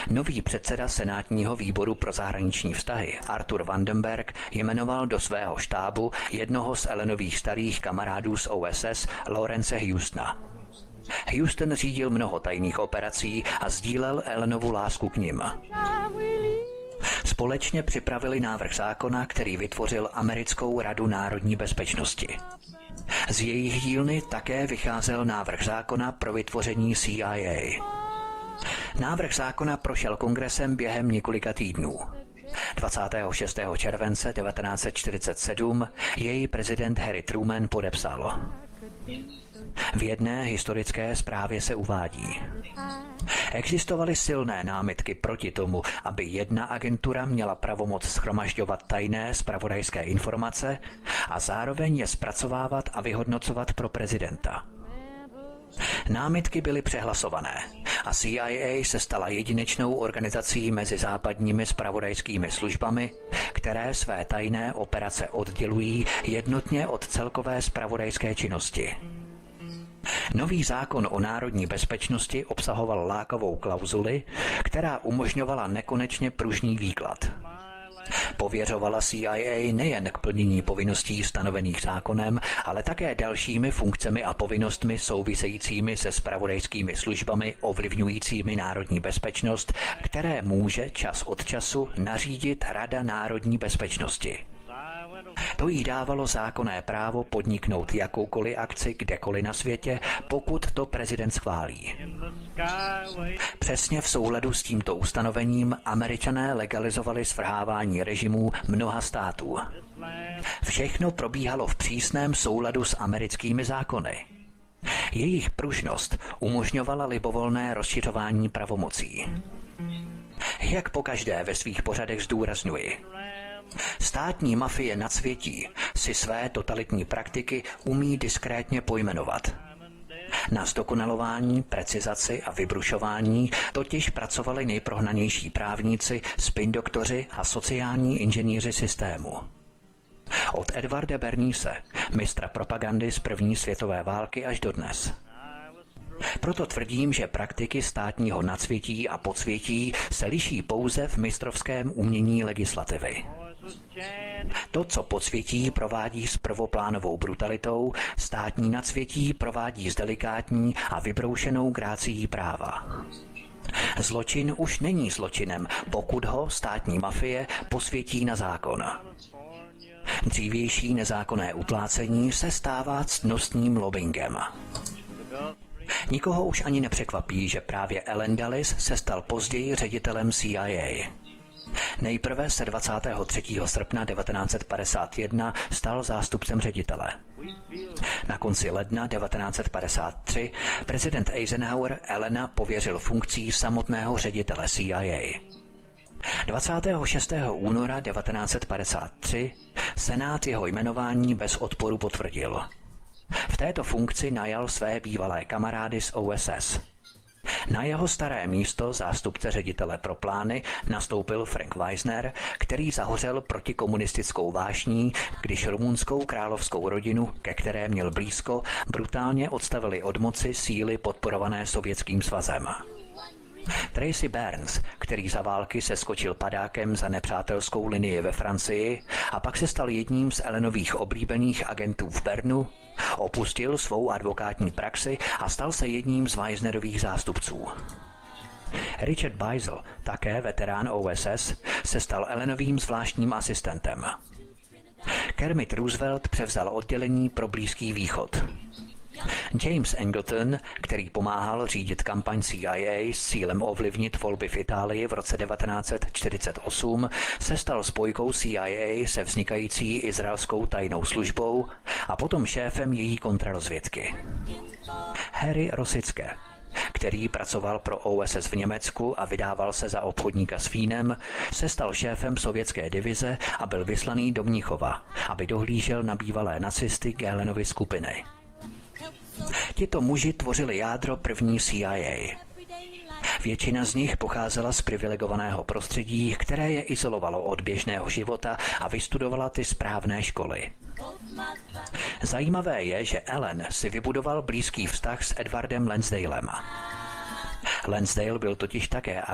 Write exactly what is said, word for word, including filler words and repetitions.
Nový předseda senátního výboru pro zahraniční vztahy Arthur Vandenberg jmenoval do svého štábu jednoho z Allenových starých kamarádů z O S S, Lawrence Houstona. Houston řídil mnoho tajných operací a sdílel Allenovu lásku k nim. Společně připravili návrh zákona, který vytvořil Americkou radu národní bezpečnosti. Z jejich dílny také vycházel návrh zákona pro vytvoření C I A. Návrh zákona prošel kongresem během několika týdnů. dvacátého šestého července devatenáct set čtyřicet sedm jej prezident Harry Truman podepsal. V jedné historické zprávě se uvádí: existovaly silné námitky proti tomu, aby jedna agentura měla pravomoc shromažďovat tajné zpravodajské informace a zároveň je zpracovávat a vyhodnocovat pro prezidenta. Námitky byly přehlasované a C I A se stala jedinečnou organizací mezi západními zpravodajskými službami, které své tajné operace oddělují jednotně od celkové zpravodajské činnosti. Nový zákon o národní bezpečnosti obsahoval lákavou klauzuli, která umožňovala nekonečně pružný výklad. Pověřovala C I A nejen k plnění povinností stanovených zákonem, ale také dalšími funkcemi a povinnostmi souvisejícími se zpravodajskými službami ovlivňujícími národní bezpečnost, které může čas od času nařídit Rada národní bezpečnosti. To jí dávalo zákonné právo podniknout jakoukoliv akci kdekoliv na světě, pokud to prezident schválí. Přesně v souladu s tímto ustanovením Američané legalizovali svrhávání režimů mnoha států. Všechno probíhalo v přísném souladu s americkými zákony. Jejich pružnost umožňovala libovolné rozšiřování pravomocí. Jak pokaždé ve svých pořadech zdůrazňuji, státní mafie na světí si své totalitní praktiky umí diskrétně pojmenovat. Na zdokonalování, precizaci a vybrušování totiž pracovali nejprohnanější právníci, spindoktoři a sociální inženýři systému. Od Edvarda Bernaise, mistra propagandy z první světové války, až dodnes. Proto tvrdím, že praktiky státního nadsvětí a podsvětí se liší pouze v mistrovském umění legislativy. To, co podsvětí provádí s prvoplánovou brutalitou, státní nadsvětí provádí s delikátní a vybroušenou grácií práva. Zločin už není zločinem, pokud ho státní mafie posvětí na zákon. Dřívější nezákonné uplácení se stává ctnostním lobbingem. Nikoho už ani nepřekvapí, že právě Allen Dulles se stal později ředitelem C I A. Nejprve se dvacátého třetího srpna devatenáct set padesát jedna stal zástupcem ředitele. Na konci ledna devatenáct set padesát tři prezident Eisenhower Allena pověřil funkcí samotného ředitele C I A. dvacátého šestého února devatenáct set padesát tři Senát jeho jmenování bez odporu potvrdil. V této funkci najal své bývalé kamarády z O S S. Na jeho staré místo zástupce ředitele pro plány nastoupil Frank Wisner, který zahořel protikomunistickou vášní, když rumunskou královskou rodinu, ke které měl blízko, brutálně odstavili od moci síly podporované Sovětským svazem. Tracy Burns, který za války se skočil padákem za nepřátelskou linii ve Francii a pak se stal jedním z Allenových oblíbených agentů v Bernu, opustil svou advokátní praxi a stal se jedním z Wisnerových zástupců. Richard Beisel, také veterán O S S, se stal Allenovým zvláštním asistentem. Kermit Roosevelt převzal oddělení pro Blízký východ. James Angleton, který pomáhal řídit kampaň C I A s cílem ovlivnit volby v Itálii v roce devatenáct set čtyřicet osm, se stal spojkou C I A se vznikající izraelskou tajnou službou a potom šéfem její kontrarozvědky. Harry Rosické, který pracoval pro O S S v Německu a vydával se za obchodníka s vínem, se stal šéfem sovětské divize a byl vyslaný do Mnichova, aby dohlížel na bývalé nacisty Göhlenovy skupiny. Tito muži tvořili jádro první C I A. Většina z nich pocházela z privilegovaného prostředí, které je izolovalo od běžného života a vystudovala ty správné školy. Zajímavé je, že Allen si vybudoval blízký vztah s Edwardem Lansdalem. Lansdale byl totiž také